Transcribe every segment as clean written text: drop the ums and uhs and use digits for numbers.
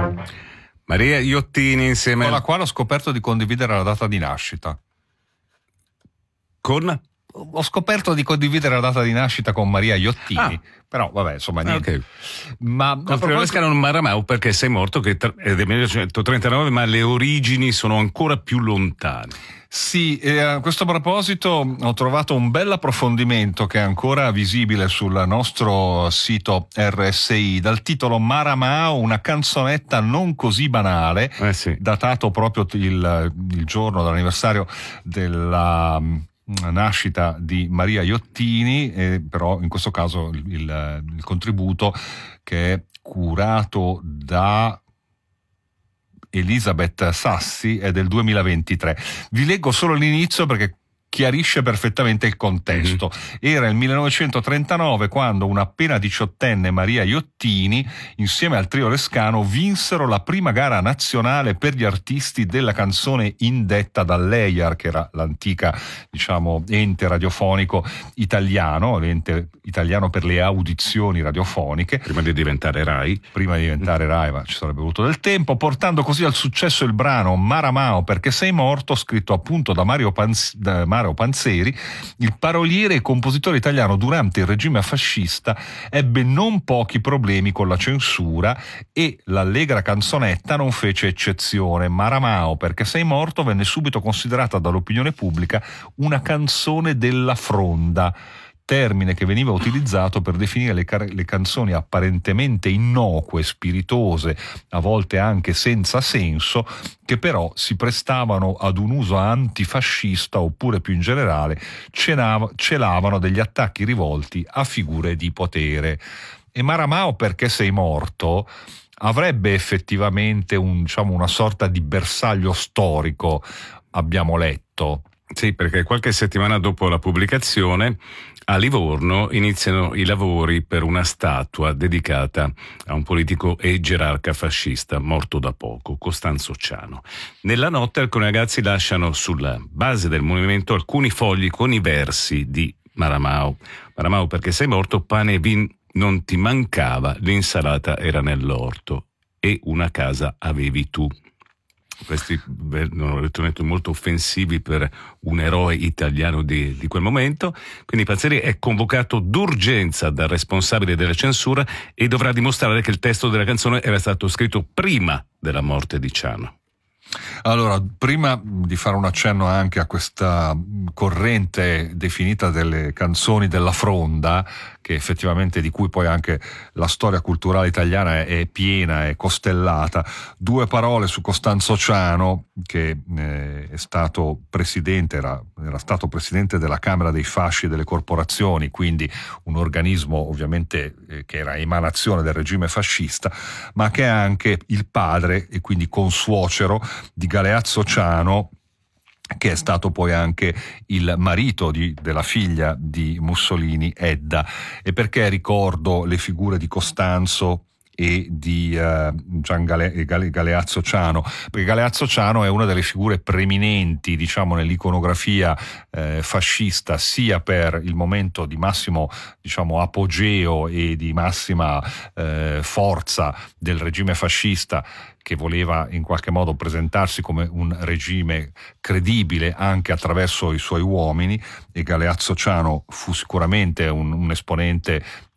Maria Iottini insieme con la quale ho scoperto di condividere la data di nascita. Ho scoperto di condividere la data di nascita con Maria Iottini, però vabbè, insomma, niente. Okay. Ma con Francesca non Maramau, perché sei morto, che è del 1939, ma le origini sono ancora più lontane. Sì, a questo proposito ho trovato un bel approfondimento che è ancora visibile sul nostro sito RSI dal titolo Maramau, una canzonetta non così banale, Sì. datato proprio il giorno dell'anniversario della nascita di Maria Iottini, però in questo caso il contributo, che è curato da Elisabeth Sassi, è del 2023. Vi leggo solo l'inizio perché chiarisce perfettamente il contesto. Era il 1939 quando una appena diciottenne Maria Iottini, insieme al trio Lescano, vinsero la prima gara nazionale per gli artisti della canzone indetta dall'EIAR, che era l'antica, ente radiofonico italiano, l'ente italiano per le audizioni radiofoniche. Prima di diventare Rai, ma ci sarebbe voluto del tempo, portando così al successo il brano Maramao perché sei morto, scritto appunto da Mario Panzeri. Il paroliere e compositore italiano durante il regime fascista ebbe non pochi problemi con la censura e l'allegra canzonetta non fece eccezione. Maramao perché sei morto venne subito considerata dall'opinione pubblica una canzone della fronda, termine che veniva utilizzato per definire le canzoni apparentemente innocue, spiritose, a volte anche senza senso, che però si prestavano ad un uso antifascista oppure più in generale celavano degli attacchi rivolti a figure di potere. E Maramao perché sei morto avrebbe effettivamente una sorta di bersaglio storico, abbiamo letto. Sì, perché qualche settimana dopo la pubblicazione a Livorno iniziano i lavori per una statua dedicata a un politico e gerarca fascista morto da poco, Costanzo Ciano. Nella notte alcuni ragazzi lasciano sulla base del monumento alcuni fogli con i versi di Maramao. Maramao perché sei morto, pane e vin non ti mancava, l'insalata era nell'orto e una casa avevi tu. Questi non ho detto molto offensivi per un eroe italiano di quel momento. Quindi Panzeri è convocato d'urgenza dal responsabile della censura e dovrà dimostrare che il testo della canzone era stato scritto prima della morte di Ciano. Allora, prima di fare un accenno anche a questa corrente definita delle canzoni della fronda, che effettivamente di cui poi anche la storia culturale italiana è piena, è costellata, due parole su Costanzo Ciano, che è stato presidente, era stato presidente della Camera dei Fasci e delle Corporazioni, quindi un organismo ovviamente che era emanazione del regime fascista, ma che è anche il padre e quindi consuocero di Galeazzo Ciano, che è stato poi anche il marito della figlia di Mussolini, Edda. E perché ricordo le figure di Costanzo e di Galeazzo Ciano? Perché Galeazzo Ciano è una delle figure preeminenti, nell'iconografia fascista, sia per il momento di massimo apogeo e di massima forza del regime fascista, che voleva in qualche modo presentarsi come un regime credibile anche attraverso i suoi uomini, e Galeazzo Ciano fu sicuramente un esponente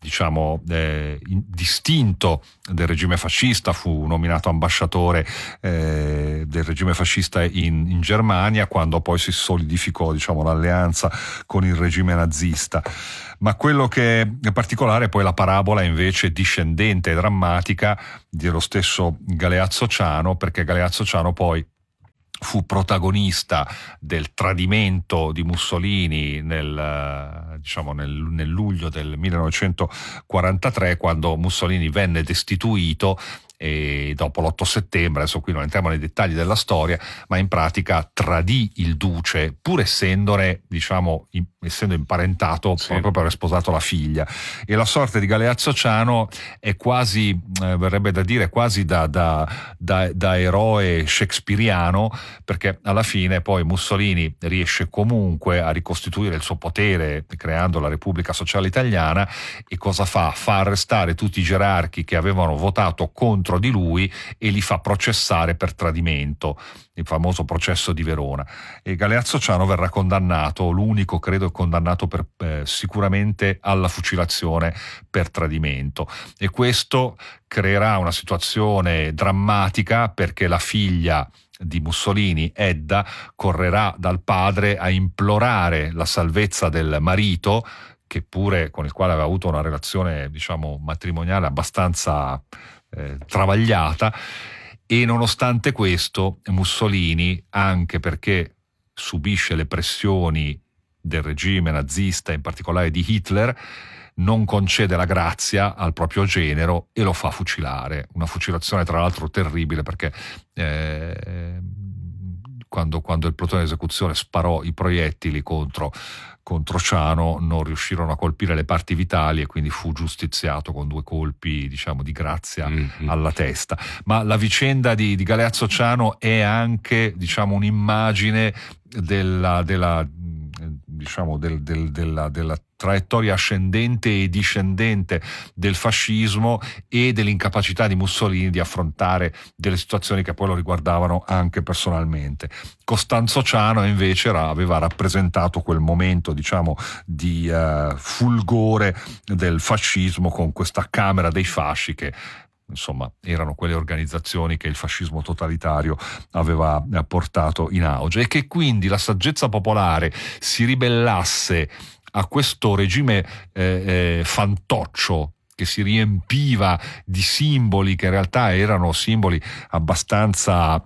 distinto del regime fascista. Fu nominato ambasciatore del regime fascista in Germania, quando poi si solidificò l'alleanza con il regime nazista. Ma quello che è particolare è poi la parabola invece discendente e drammatica dello stesso Galeazzo Ciano, perché Galeazzo Ciano poi fu protagonista del tradimento di Mussolini nel luglio del 1943, quando Mussolini venne destituito, e dopo l'8 settembre, adesso qui non entriamo nei dettagli della storia, ma in pratica tradì il duce, pur essendo imparentato proprio per aver sposato la figlia. E la sorte di Galeazzo Ciano è quasi, verrebbe da dire, quasi da eroe shakespeariano, perché alla fine poi Mussolini riesce comunque a ricostituire il suo potere creando la Repubblica Sociale Italiana, e cosa fa? Fa arrestare tutti i gerarchi che avevano votato contro contro di lui e li fa processare per tradimento, il famoso processo di Verona. E Galeazzo Ciano verrà condannato, l'unico credo condannato sicuramente alla fucilazione per tradimento, e questo creerà una situazione drammatica, perché la figlia di Mussolini, Edda, correrà dal padre a implorare la salvezza del marito, che pure con il quale aveva avuto una relazione, diciamo, matrimoniale abbastanza travagliata. E nonostante questo Mussolini, anche perché subisce le pressioni del regime nazista, in particolare di Hitler, non concede la grazia al proprio genero e lo fa fucilare. Una fucilazione tra l'altro terribile, perché quando il plotone di esecuzione sparò i proiettili contro Ciano, non riuscirono a colpire le parti vitali e quindi fu giustiziato con 2 colpi, diciamo, di grazia alla testa. Ma la vicenda di Galeazzo Ciano è anche, diciamo, un'immagine della traiettoria ascendente e discendente del fascismo e dell'incapacità di Mussolini di affrontare delle situazioni che poi lo riguardavano anche personalmente. Costanzo Ciano invece aveva rappresentato quel momento, diciamo, di fulgore del fascismo, con questa Camera dei Fasci che, insomma, erano quelle organizzazioni che il fascismo totalitario aveva portato in auge, e che quindi la saggezza popolare si ribellasse a questo regime fantoccio, che si riempiva di simboli che in realtà erano simboli abbastanza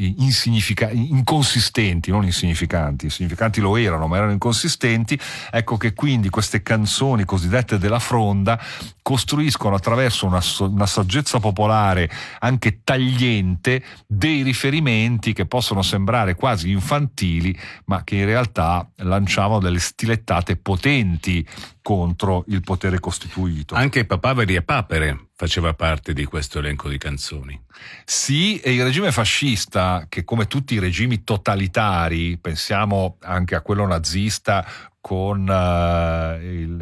inconsistenti, non insignificanti. Insignificanti lo erano, ma erano inconsistenti. Ecco che quindi queste canzoni cosiddette della fronda costruiscono, attraverso una saggezza popolare anche tagliente, dei riferimenti che possono sembrare quasi infantili, ma che in realtà lanciavano delle stilettate potenti contro il potere costituito. Anche Papaveri e Papere faceva parte di questo elenco di canzoni. Sì, e il regime fascista, che come tutti i regimi totalitari, pensiamo anche a quello nazista con il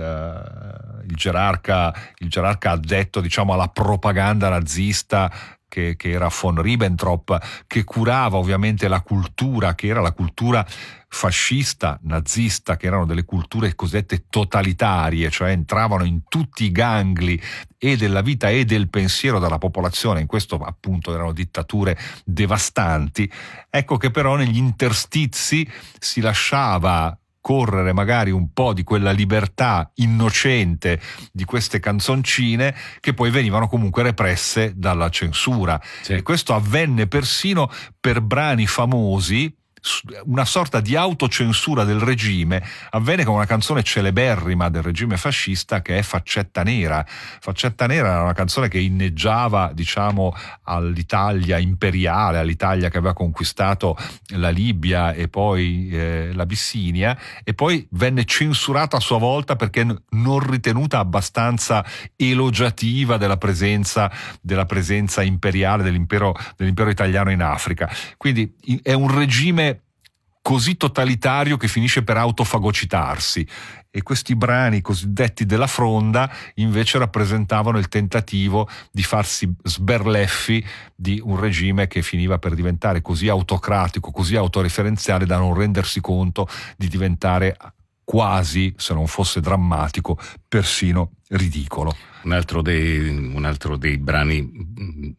gerarca addetto, diciamo, alla propaganda nazista, che era von Ribbentrop, che curava ovviamente la cultura, che era la cultura fascista, nazista, che erano delle culture cosiddette totalitarie, cioè entravano in tutti i gangli e della vita e del pensiero della popolazione. In questo appunto erano dittature devastanti. Ecco che però negli interstizi si lasciava correre magari un po' di quella libertà innocente di queste canzoncine, che poi venivano comunque represse dalla censura. Sì. E questo avvenne persino per brani famosi, una sorta di autocensura del regime. Avvenne con una canzone celeberrima del regime fascista che è Faccetta Nera. Faccetta Nera era una canzone che inneggiava, diciamo, all'Italia imperiale, all'Italia che aveva conquistato la Libia e poi l'Abissinia, e poi venne censurata a sua volta perché non ritenuta abbastanza elogiativa della presenza imperiale dell'impero italiano in Africa. Quindi è un regime così totalitario che finisce per autofagocitarsi, e questi brani cosiddetti della fronda invece rappresentavano il tentativo di farsi sberleffi di un regime che finiva per diventare così autocratico, così autoreferenziale da non rendersi conto di diventare quasi, se non fosse drammatico, persino ridicolo. Un altro dei brani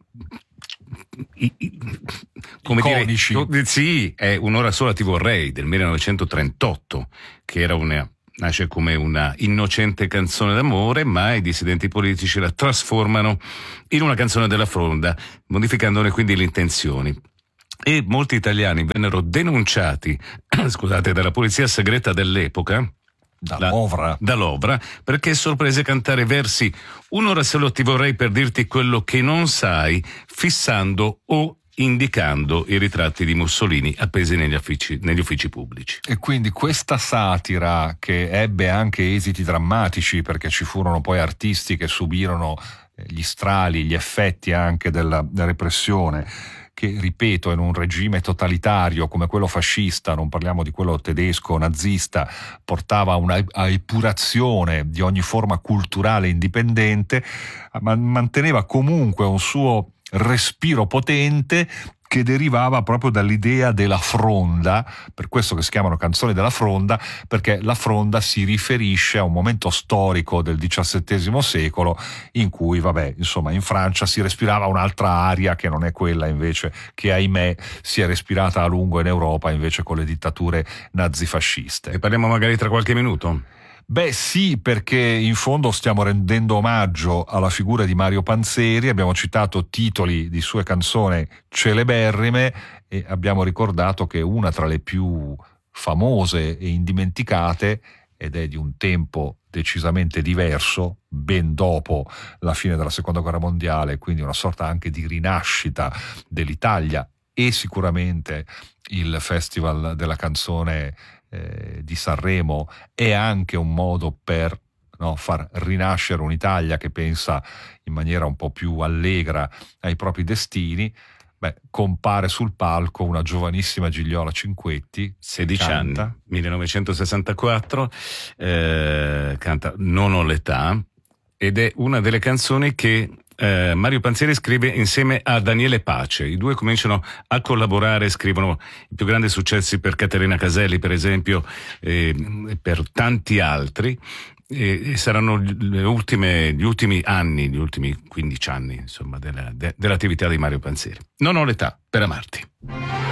come iconici. Sì, è Un'ora sola ti vorrei del 1938, che nasce come una innocente canzone d'amore, ma i dissidenti politici la trasformano in una canzone della fronda, modificandone quindi le intenzioni. E molti italiani vennero denunciati dalla polizia segreta dell'epoca, da Lovra, perché sorprese cantare versi Un'ora solo ti vorrei per dirti quello che non sai, fissando o indicando i ritratti di Mussolini appesi negli uffici pubblici. E quindi questa satira, che ebbe anche esiti drammatici, perché ci furono poi artisti che subirono gli strali, gli effetti anche della repressione, che, ripeto, in un regime totalitario come quello fascista, non parliamo di quello tedesco nazista, portava a una epurazione di ogni forma culturale indipendente, ma manteneva comunque un suo respiro potente che derivava proprio dall'idea della fronda, per questo che si chiamano canzoni della fronda, perché la fronda si riferisce a un momento storico del XVII secolo in cui, in Francia si respirava un'altra aria che non è quella invece che, ahimè, si è respirata a lungo in Europa invece con le dittature nazifasciste. Ne parliamo magari tra qualche minuto? Beh sì, perché in fondo stiamo rendendo omaggio alla figura di Mario Panzeri, abbiamo citato titoli di sue canzoni celeberrime e abbiamo ricordato che una tra le più famose e indimenticate, ed è di un tempo decisamente diverso, ben dopo la fine della Seconda Guerra Mondiale, quindi una sorta anche di rinascita dell'Italia, e sicuramente il Festival della canzone di Sanremo è anche un modo per far rinascere un'Italia che pensa in maniera un po' più allegra ai propri destini. Compare sul palco una giovanissima Gigliola Cinquetti, 16 anni, 1964, canta Non ho l'età, ed è una delle canzoni che Mario Panzeri scrive insieme a Daniele Pace. I due cominciano a collaborare, scrivono i più grandi successi per Caterina Caselli, per esempio, e per tanti altri, e saranno gli ultimi anni, gli ultimi 15 anni, insomma, dell'attività di Mario Panzeri. Non ho l'età per amarti.